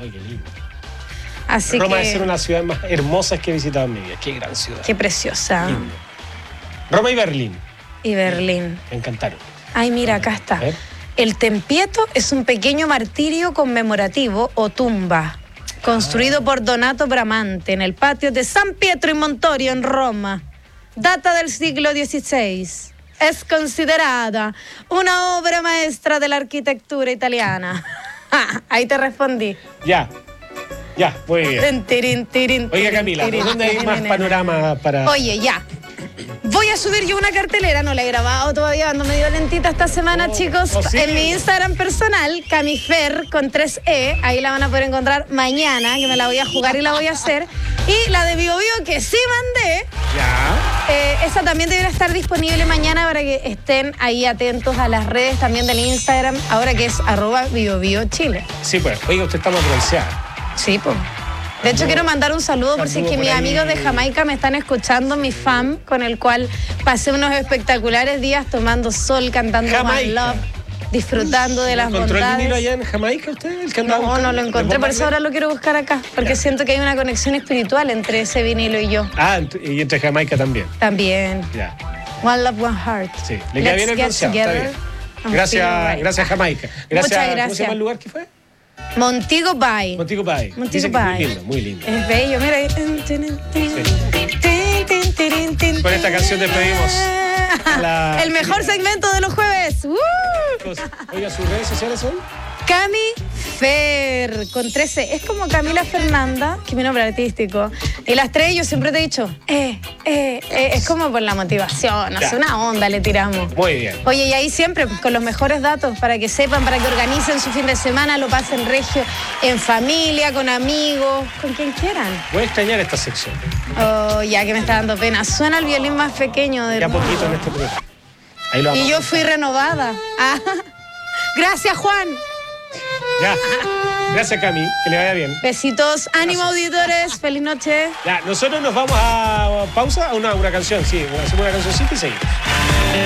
Ay, qué lindo. Así Roma que... debe ser una ciudad más hermosa que he visitado en mi vida. Qué gran ciudad. Qué preciosa. Lindo. Roma y Berlín. Y Berlín. Me encantaron. Ay, mira, acá está. El Tempieto es un pequeño martirio conmemorativo o tumba, construido por Donato Bramante en el patio de San Pietro in Montorio en Roma. Data del siglo XVI. Es considerada una obra maestra de la arquitectura italiana. Ahí te respondí. Ya, muy bien. Oiga, Camila, ¿dónde hay más panorama para...? Oye, ya. Voy a subir yo una cartelera, no la he grabado todavía, ando medio lentita esta semana, chicos. sí. En mi Instagram personal, Camifer con 3E, ahí la van a poder encontrar mañana, que me la voy a jugar y la voy a hacer. Y la de Bio Bio, que sí mandé. Ya. Esa también deberá estar disponible mañana para que estén ahí atentos a las redes también del Instagram, ahora que es @BioBioChile. Sí, pues. Oiga, usted está más bronceada. Sí, pues. De hecho, quiero mandar un saludo por si es que mis amigos de Jamaica me están escuchando, mi fan, con el cual pasé unos espectaculares días tomando sol, cantando One Love, disfrutando de las bondades. ¿Encontró el vinilo allá en Jamaica usted? ¿El que andaba buscando? No lo encontré, por eso ahora lo quiero buscar acá, porque siento que hay una conexión espiritual entre ese vinilo y yo. Ah, y entre Jamaica también. También. Ya. One Love, One Heart. Sí, le queda bien el bronceado, está bien. Gracias, Jamaica. Muchas gracias. ¿Cómo se llama el lugar que fue? Montego Bay. Montego Bay. Montego Bay. Muy lindo. Es bello, mira. Con esta canción despedimos el mejor segmento de los jueves. Oiga, ¿sus redes sociales son? Cami Fer, con 13. Es como Camila Fernanda, que es mi nombre artístico. Y las tres yo siempre te he dicho, es como por la motivación, hace una onda le tiramos. Muy bien. Oye, y ahí siempre con los mejores datos para que sepan, para que organicen su fin de semana, lo pasen regio, en familia, con amigos, con quien quieran. Voy a extrañar esta sección. Oh, ya que me está dando pena. Suena el violín más pequeño del mundo. Ya poquito en este programa. Ahí lo vamos. Y yo fui renovada. Gracias, Juan. Ya. Gracias, Cami. Que le vaya bien. Besitos. Ánimo, auditores. Feliz noche. Ya, nosotros nos vamos a pausa a una canción, sí. Hacemos una cancioncita y seguimos.